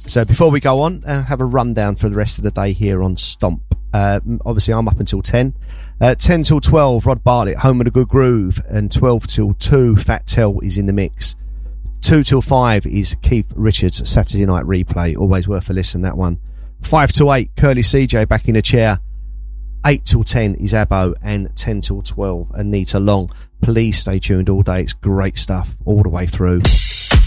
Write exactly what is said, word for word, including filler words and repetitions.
So before we go on, uh, have a rundown for the rest of the day here on Stomp. Uh, obviously, I'm up until ten. Uh, ten till twelve, Rod Bartlett, Home of the Good Groove. And twelve till two, Fat Tell is in the mix. two till five is Keith Richards' Saturday Night Replay. Always worth a listen, that one. five till eight, Curly C J back in the chair. eight till ten is Abbo. And ten till twelve, Anita Long. Please stay tuned all day. It's great stuff all the way through.